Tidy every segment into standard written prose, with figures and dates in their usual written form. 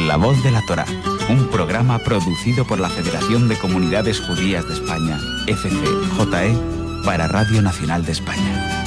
La Voz de la Torá, un programa producido por la Federación de Comunidades Judías de España, FCJE, para Radio Nacional de España.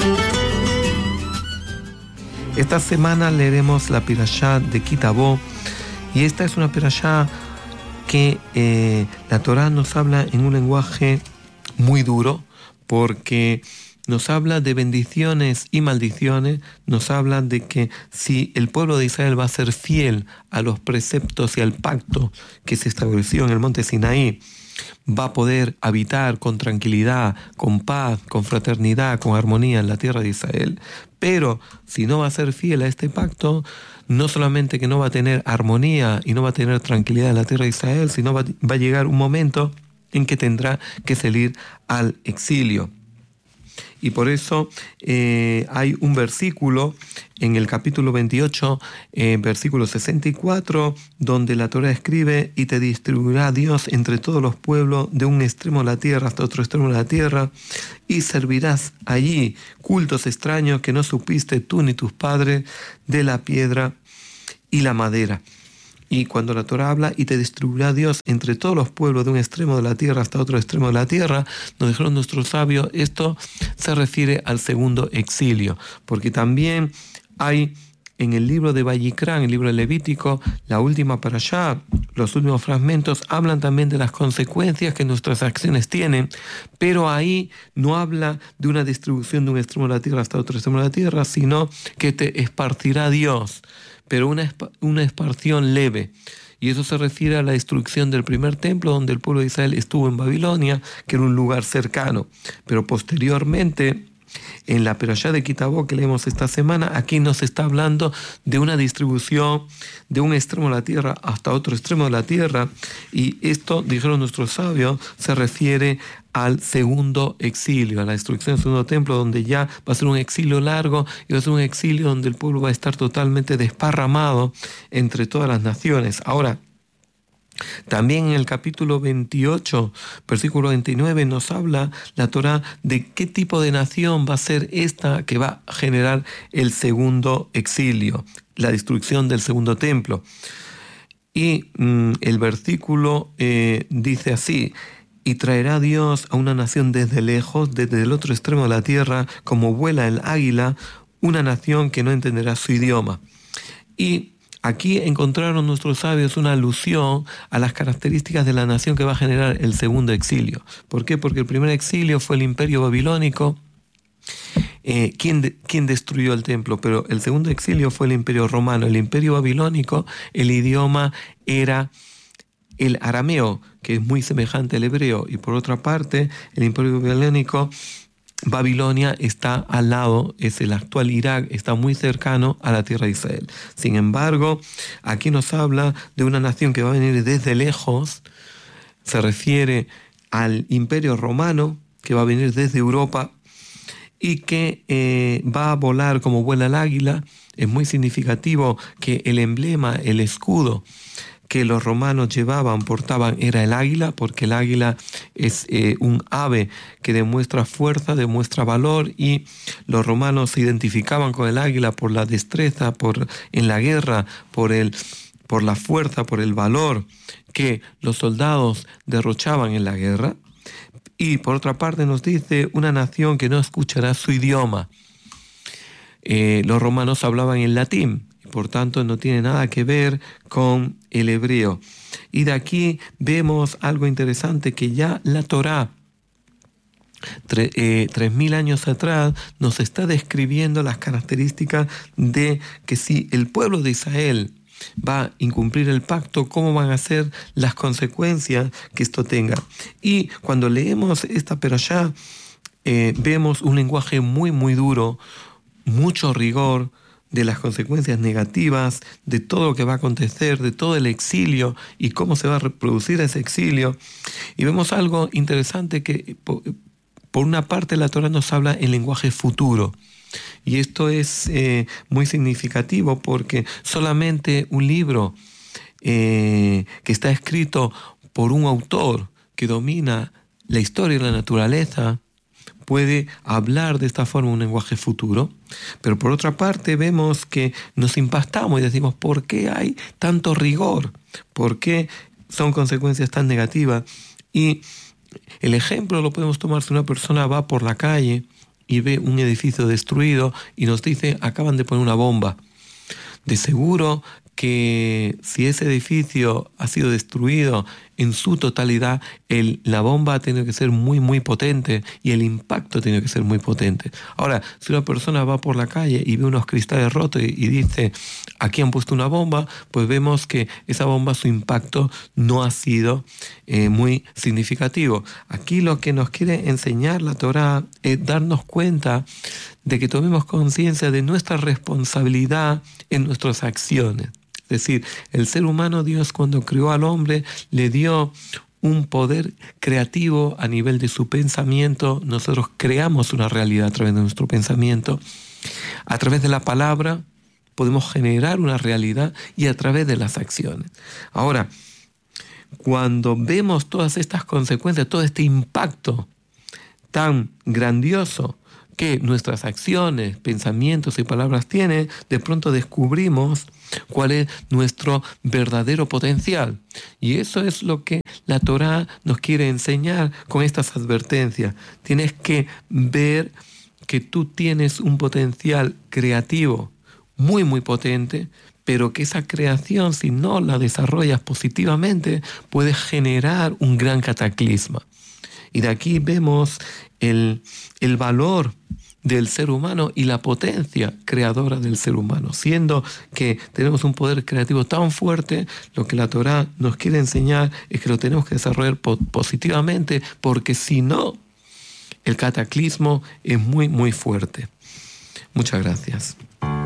Esta semana leeremos la Pirashá de Ki Tavo, y esta es una Pirashá que la Torá nos habla en un lenguaje muy duro, porque nos habla de bendiciones y maldiciones, nos habla de que si el pueblo de Israel va a ser fiel a los preceptos y al pacto que se estableció en el monte Sinaí, va a poder habitar con tranquilidad, con paz, con fraternidad, con armonía en la tierra de Israel. Pero si no va a ser fiel a este pacto, no solamente que no va a tener armonía y no va a tener tranquilidad en la tierra de Israel, sino va a llegar un momento en que tendrá que salir al exilio. Y por eso hay un versículo en el capítulo 28, versículo 64, donde la Torá escribe: y te distribuirá Dios entre todos los pueblos, de un extremo de la tierra hasta otro extremo de la tierra, y servirás allí cultos extraños que no supiste tú ni tus padres, de la piedra y la madera. Y cuando la Torá habla, y te distribuirá Dios entre todos los pueblos de un extremo de la tierra hasta otro extremo de la tierra, nos dijeron nuestros sabios, esto se refiere al segundo exilio, porque también hay en el libro de Vayikra, en el libro de Levítico, la última parashá, los últimos fragmentos, hablan también de las consecuencias que nuestras acciones tienen, pero ahí no habla de una distribución de un extremo de la tierra hasta otro extremo de la tierra, sino que te esparcirá Dios, pero una esparción leve. Y eso se refiere a la destrucción del primer templo, donde el pueblo de Israel estuvo en Babilonia, que era un lugar cercano. Pero posteriormente, en la Perashá de Ki Tavo que leemos esta semana, aquí nos está hablando de una distribución de un extremo de la tierra hasta otro extremo de la tierra. Y esto, dijeron nuestros sabios, se refiere al segundo exilio, a la destrucción del segundo templo, donde ya va a ser un exilio largo y va a ser un exilio donde el pueblo va a estar totalmente desparramado entre todas las naciones. Ahora, también en el capítulo 28, versículo 29, nos habla la Torá de qué tipo de nación va a ser esta que va a generar el segundo exilio, la destrucción del segundo templo. Y el versículo dice así: y traerá Dios a una nación desde lejos, desde el otro extremo de la tierra, como vuela el águila, una nación que no entenderá su idioma. Y aquí encontraron nuestros sabios una alusión a las características de la nación que va a generar el segundo exilio. ¿Por qué? Porque el primer exilio fue el imperio babilónico, quien destruyó el templo, pero el segundo exilio fue el imperio romano. El imperio babilónico, el idioma era el arameo, que es muy semejante al hebreo, y por otra parte, el imperio babilónico, Babilonia está al lado, es el actual Irak, está muy cercano a la tierra de Israel. Sin embargo, aquí nos habla de una nación que va a venir desde lejos, se refiere al imperio romano, que va a venir desde Europa y que va a volar como vuela el águila. Es muy significativo que el emblema, el escudo que los romanos portaban, era el águila, porque el águila es un ave que demuestra fuerza, demuestra valor, y los romanos se identificaban con el águila por la destreza, en la guerra, por la fuerza, por el valor que los soldados derrochaban en la guerra. Y por otra parte nos dice una nación que no escuchará su idioma. Los romanos hablaban en latín, por tanto no tiene nada que ver con el hebreo. Y de aquí vemos algo interesante, que ya la Torá, 3.000 años atrás, nos está describiendo las características de que si el pueblo de Israel va a incumplir el pacto, cómo van a ser las consecuencias que esto tenga. Y cuando leemos esta perashá, vemos un lenguaje muy, muy duro, mucho rigor, de las consecuencias negativas, de todo lo que va a acontecer, de todo el exilio y cómo se va a reproducir ese exilio. Y vemos algo interesante, que por una parte la Torá nos habla en lenguaje futuro. Y esto es muy significativo, porque solamente un libro que está escrito por un autor que domina la historia y la naturaleza puede hablar de esta forma un lenguaje futuro. Pero por otra parte vemos que nos impactamos y decimos, ¿por qué hay tanto rigor? ¿Por qué son consecuencias tan negativas? Y el ejemplo lo podemos tomar si una persona va por la calle y ve un edificio destruido y nos dice, acaban de poner una bomba. De seguro que si ese edificio ha sido destruido en su totalidad, la bomba ha tenido que ser muy, muy potente y el impacto ha tenido que ser muy potente. Ahora, si una persona va por la calle y ve unos cristales rotos y dice, aquí han puesto una bomba, pues vemos que esa bomba, su impacto no ha sido muy significativo. Aquí lo que nos quiere enseñar la Torá es darnos cuenta de que tomemos conciencia de nuestra responsabilidad en nuestras acciones. Es decir, el ser humano, Dios cuando creó al hombre, le dio un poder creativo a nivel de su pensamiento. Nosotros creamos una realidad a través de nuestro pensamiento. A través de la palabra podemos generar una realidad y a través de las acciones. Ahora, cuando vemos todas estas consecuencias, todo este impacto tan grandioso que nuestras acciones, pensamientos y palabras tienen, de pronto descubrimos cuál es nuestro verdadero potencial. Y eso es lo que la Torá nos quiere enseñar con estas advertencias. Tienes que ver que tú tienes un potencial creativo muy, muy potente, pero que esa creación, si no la desarrollas positivamente, puede generar un gran cataclisma. Y de aquí vemos el valor del ser humano y la potencia creadora del ser humano. Siendo que tenemos un poder creativo tan fuerte, lo que la Torá nos quiere enseñar es que lo tenemos que desarrollar positivamente, porque si no, el cataclismo es muy, muy fuerte. Muchas gracias.